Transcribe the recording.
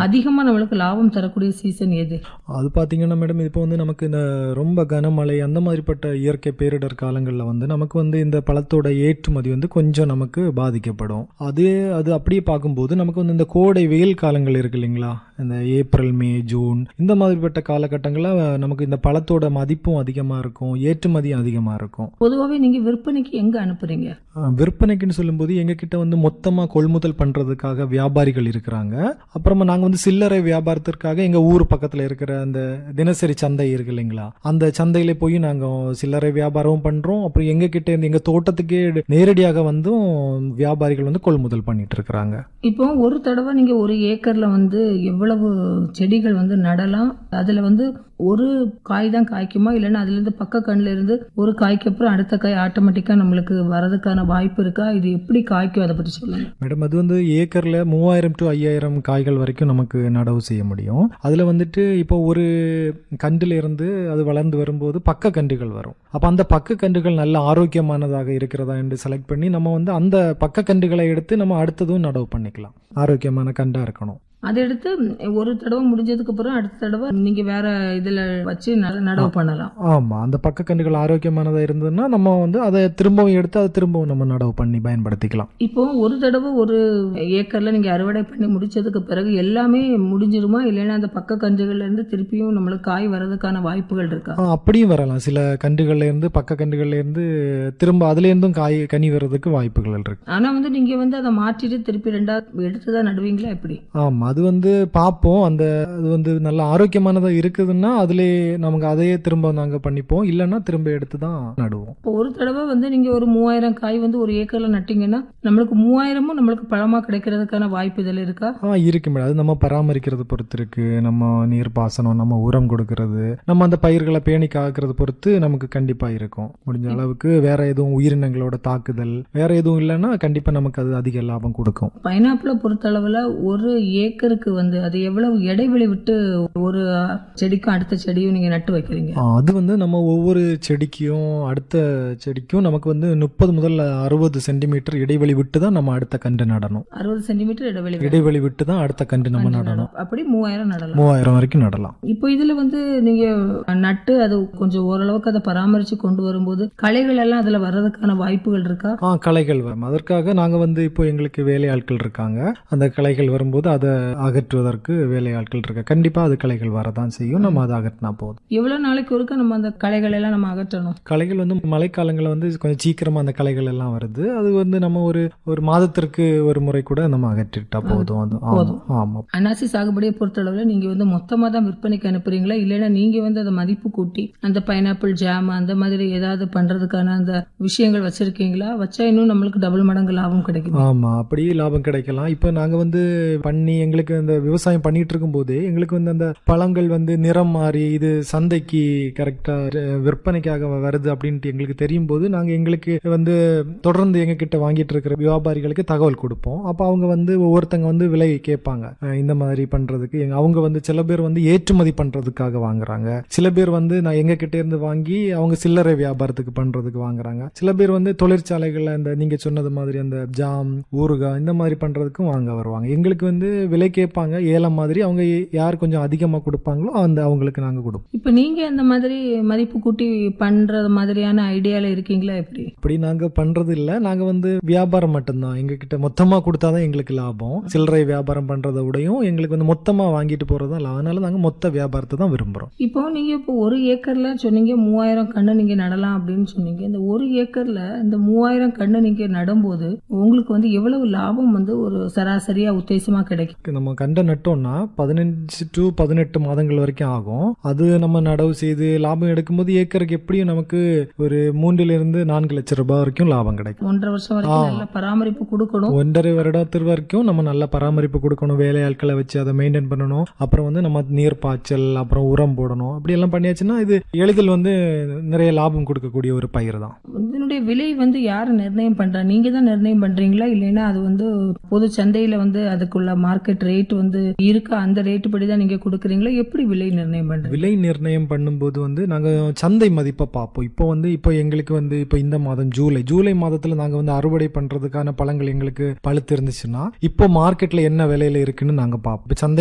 அதிகமா நம்மளுக்கு லாபம் தரக்கூடிய சீசன் எது? அது பாத்தீங்கன்னா மேடம், இப்போ வந்து நமக்கு இந்த ரொம்ப கனமழை அந்த மாதிரிப்பட்ட இயற்கை பேரிடர் காலங்கள்ல வந்து நமக்கு வந்து இந்த பழத்தோட ஏற்றுமதி வந்து கொஞ்சம் நமக்கு பாதிக்கப்படும். அது அப்படியே பார்க்கும்போது நமக்கு வந்து இந்த கோடை வெயில் காலங்கள் இருக்கு இல்லைங்களா, இந்த ஏப்ரல் மே ஜூன் இந்த மாதிரிப்பட்ட காலகட்டங்கள்ல நமக்கு இந்த பழத்தோட மதிப்பும் அதிகமா இருக்கும், ஏற்றுமதியும் அதிகமா இருக்கும். பொதுவாகவே நீங்க விற்பனைக்கு எங்க அனுப்புறீங்க? விற்பனைக்குன்னு சொல்லும்போது எங்க கிட்ட வந்து மொத்தமா கொள்முதல் பண்றதுக்காக வியாபாரிகள் இருக்கிறாங்க. அப்புறமா நாங்க வந்து சில்லறை வியாபாரத்திற்காக எங்க ஊர் பக்கத்துல இருக்கிற அந்த தினசரி சந்தை இருக்கு இல்லைங்களா, அந்த சந்தையில போய் நாங்க சில்லறை வியாபாரமும் பண்றோம். அப்புறம் எங்க கிட்ட இருந்து எங்க தோட்டத்துக்கே நேரடியாக வந்து வியாபாரிகள் வந்து கொள்முதல் பண்ணிட்டு இருக்கிறாங்க. இப்போ ஒரு தடவை நீங்க ஒரு ஏக்கர்ல வந்து எவ்வளவு செடிகள் வந்து நடலாம்? அதுல வந்து ஒரு காய் தான் காய்க்குமா, இல்லைன்னா அதுல இருந்து பக்க கண்ணுல இருந்து ஒரு காய்க்கு அப்புறம் அடுத்த காய் ஆட்டோமேட்டிக்கா நம்மளுக்கு வரதுக்கான வாய்ப்பு இருக்கா? இது எப்படி காய்க்கும், அதை பற்றி சொல்லுங்க மேடம். அது வந்து ஏக்கர்ல 3000 to 5000 காய்கள் வரைக்கும் நமக்கு நடவு செய்ய முடியும். அதுல வந்துட்டு இப்போ ஒரு கண்டுல இருந்து அது வளர்ந்து வரும்போது பக்க கன்றுகள் வரும். அப்ப அந்த பக்க கன்றுகள் நல்ல ஆரோக்கியமானதாக இருக்கிறதா என்று செலக்ட் பண்ணி நம்ம வந்து அந்த பக்க கன்றுகளை எடுத்து நம்ம அடுத்ததும் நடவு பண்ணிக்கலாம். ஆரோக்கியமான கண்டா இருக்கணும். அதை எடுத்து ஒரு தடவை முடிஞ்சதுக்கு அப்புறம் அடுத்த தடவை நீங்க வேற இதுல வச்சு நடவு பண்ணலாம். ஆமா, அந்த பக்க கன்றுகள் ஆரோக்கியமானதா இருந்ததுன்னா நம்ம வந்து அதை திரும்பவும் எடுத்து அதை திரும்பவும் நம்ம நடவு பண்ணி பயன்படுத்திக்கலாம். இப்போ ஒரு தடவை ஒரு ஏக்கர்ல நீங்க அறுவடை பண்ணி முடிச்சதுக்கு பிறகு எல்லாமே முடிஞ்சிருமா, இல்லைன்னா அந்த பக்க கன்றுகள்ல இருந்து திருப்பியும் நம்மளுக்கு காய் வர்றதுக்கான வாய்ப்புகள் இருக்கா? அப்படியும் வரலாம். சில கன்றுகள்ல இருந்து பக்க கன்றுகள்ல இருந்து திரும்ப அதுல இருந்தும் கனி வர்றதுக்கு வாய்ப்புகள் இருக்கு. ஆனா வந்து நீங்க வந்து அதை மாற்றிட்டு திருப்பி ரெண்டாவது எடுத்துதான் நடுவீங்களா எப்படி? ஆமா, அது வந்து பார்ப்போம். அது வந்து நல்ல ஆரோக்கியமானதா இருக்குதுன்னா அதுல நமக்கு அதையே திரும்ப நாங்க பண்ணிப்போம், இல்லைன்னா திரும்ப எடுத்து தான் நடுவோம். இப்போ ஒரு தடவை வந்து நீங்க ஒரு 3000 காய் வந்து ஒரு ஏக்கர்ல நட்டீங்கன்னா நம்மளுக்கு 3000 நம்மளுக்கு பழமா கிடைக்கிறதுக்கான வாய்ப்பு இதுல இருக்கா? இருக்கு மேடம். அது நம்ம பராமரிக்கிறத பொறுத்து இருக்கு. நம்ம நீர் பாசனம், நம்ம உரம் கொடுக்கறது, நம்ம அந்த பயிர்களை பேணி காக்கிறது பொறுத்து நமக்கு கண்டிப்பா இருக்கும். முடிஞ்ச அளவுக்கு வேற எதுவும் உயிரினங்களோட தாக்குதல் வேற எதுவும் இல்லைன்னா கண்டிப்பா நமக்கு அது அதிக லாபம் கொடுக்கும். பைனாப்பிளை பொறுத்த அளவுல ஒரு ஏக்கருக்கு வந்து அது எவ்வளவு இடைவெளி விட்டு ஒரு செடிக்கும் அடுத்த செடியும் நீங்க நட்டு வைக்கிறீங்க? அது வந்து நம்ம ஒவ்வொரு செடிக்கும் அடுத்த செடிக்கும் நமக்கு வந்து 30 முதல் 60 சென்டிமீட்டர் இடைவெளி விட்டு தான் நம்ம அடுத்த கன்று நடணும். 60 சென்டிமீட்டர் இடைவெளி விட்டு தான் அடுத்த கன்று நம்ம நடணும். அப்படி 3000 நடலாம். 3000 வரைக்கும் நடலாம். இப்போ இதுல வந்து நீங்க நட்டு அது கொஞ்சம் ஓரளவுக்கு அதை பராமரிச்சு கொண்டு வரும்போது களைகள் எல்லாம் அதுல வர்றதுக்கான வாய்ப்புகள் இருக்கா? களைகள் வரும். அதற்காக நாங்க வந்து இப்போ எங்களுக்கு வேலையாட்கள் இருக்காங்க. அந்த களைகள் வரும்போது அதை அகற்றுவதற்கு வேலையாட்கள் இருக்க. கண்டிப்பா அது களைகள் வரதான் செய்யும். நம்ம அதை அகற்றினா போதும். எவ்வளவு நாளைக்கு ஒருக்க நம்ம அந்த களைகள் எல்லாம் நம்ம அகற்றணும்? களைகள் வந்து மழைக்காலங்களில் வந்து கொஞ்சம் சீக்கிரமா அந்த களைகள் எல்லாம் வருது. அது வந்து நம்ம ஒரு மாதத்திற்கு ஒரு முறை கூட நம்ம அகற்றிட்டா போதும். அது போதும். ஆமா. அன்னாசி சாகுபடியை பொறுத்தளவுல நீங்க வந்து மொத்தமா தான் விற்பனைக்கு அனுப்புறீங்களா, இல்லைன்னா நீங்க வந்து அதை மதிப்பு கூட்டி அந்த பைனாப்பிள் ஜாம் அந்த மாதிரி ஏதாவது பண்றதுக்கான அந்த விஷயங்கள் வச்சிருக்கீங்களா? வச்சா இன்னும் நம்மளுக்கு டபுள் மடங்கு லாபம் கிடைக்கும். ஆமா, அப்படியே லாபம் கிடைக்கலாம். இப்ப நாங்க வந்து பண்ணி எங்களுக்கு அந்த விவசாயம் பண்ணிட்டு இருக்கும் போது எங்களுக்கு வந்து அந்த பழங்கள் வந்து நிறம் மாறி இது சந்தைக்கு கரெக்டா விற்பனைக்காக வருது அப்படின்ட்டு எங்களுக்கு தெரியும் போது நாங்க எங்களுக்கு வந்து தொடர்ந்து எங்க கிட்ட வாங்கிட்டு இருக்கிற வியாபாரிகளுக்கு தகவல் கொடுப்போம். அப்ப அவங்க வந்து ஒவ்வொருத்தங்க வந்து விலை கேட்பாங்க. இந்த மாதிரி பண்றதுக்கு அவங்க வந்து சில பேர் வந்து ஏற்றுமதி பண்றதுக்காக வாங்குறாங்க, சில பேர் வந்து நான் எங்க கிட்ட இருந்து வாங்கி அவங்க சில்லறை வியாபாரத்துக்கு பண்றதுக்கு வாங்குறாங்க, சில பேர் வந்து தொழிற்சாலைகள்ல இந்த நீங்க சொன்னது மாதிரி அந்த ஜாம் ஊறுகாய் இந்த மாதிரி பண்றதுக்கும் வாங்க வருவாங்க. எங்களுக்கு வந்து விலை கேட்பாங்க, ஏலம் மாதிரி. அவங்க யார் கொஞ்சம் அதிகமா கொடுப்பாங்களோ அந்த அவங்களுக்கு நாங்க கொடுப்போம். இப்ப நீங்க அந்த மாதிரி மதிப்பு கூட்டி பண்றது மாதிரியான ஐடியால இருக்கீங்களா எப்படி? அப்படி நாங்க பண்றது இல்ல. நாங்க வந்து வியாபாரம் மட்டும்தான். எங்க கிட்ட மொத்தமா கொடுத்தாதான் எங்களுக்கு லாபம். சில்லறை வியாபாரம் பண்றதை விடையும் எங்களுக்கு வந்து மொத்தமா வாங்கிட்டு போறதுதான் லாபம். அதனால நாங்க மொத்த வியாபாரத்தை தான் விரும்புறோம். இப்போ நீங்க இப்போ ஒரு ஏக்கர்ல சொன்னீங்க 3000 கண்ணு நீங்க நடலாம் அப்படின்னு சொன்னீங்க. இந்த ஒரு ஏக்கர்ல இந்த 3000 கண்ணு நீங்க நடும்போது உங்களுக்கு வந்து எவ்வளவு லாபம் வந்து ஒரு சராசரியா உத்தேசமா கிடைக்கும்? நம்ம கண்டை நட்டோம்னா 15 to 18 மாதங்கள் வரைக்கும் ஆகும். அது நம்ம நடவு செய்து லாபம் எடுக்கும்போது ஏக்கருக்கு எப்படியும் நமக்கு ஒரு 3-4 லட்சம் ரூபாய் வரைக்கும் லாபம் கிடைக்கும். 1.5 வருஷம் வரைக்கும் நல்ல பராமரிப்பு கொடுக்கணும். 1.5 வருடத்து வரைக்கும் நம்ம நல்ல பராமரிப்பு கொடுக்கணும். வேலையாட்களை வச்சு அதை மெயின்டைன் பண்ணணும். அப்புறம் வந்து நம்ம நீர் பாய்ச்சல், அப்புறம் உரம் போடணும். அப்படி எல்லாம் பண்ணியாச்சுன்னா இது எளிதில் வந்து நிறைய லாபம் கொடுக்கக்கூடிய ஒரு பயிர் தான். இதனுடைய விலை வந்து யாரு நிர்ணயம் பண்றா? நீங்க தான் நிர்ணயம் பண்றீங்களா, இல்லைன்னா அது வந்து பொது சந்தையில வந்து அதுக்குள்ள மார்க்கெட் ரேட் வந்து இருக்கா, அந்த ரேட்டு படிதான் நீங்க கொடுக்குறீங்களா? எப்படி விலை நிர்ணயம் பண்றீங்க? விலை நிர்ணயம் பண்ணும்போது வந்து நாங்க சந்தை மதிப்பை பார்ப்போம். இப்போ எங்களுக்கு வந்து இப்போ இந்த மாதம் ஜூலை மாதத்துல நாங்க வந்து அறுவடை பண்றதுக்கான பழங்கள் எங்களுக்கு பழுத்து இருந்துச்சுன்னா இப்போ மார்க்கெட்ல என்ன விலையில இருக்குன்னு நாங்க பார்ப்போம். சந்தை